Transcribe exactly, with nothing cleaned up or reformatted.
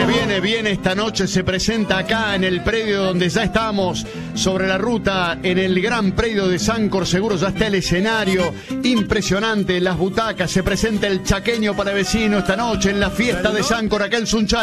Viene, viene, viene esta noche, se presenta acá en el predio donde ya estamos, sobre la ruta, en el Gran Predio de Sancor. Seguro ya está el escenario, impresionante, las butacas, se presenta el chaqueño palavecino esta noche en la fiesta de Sancor acá en Sunchal.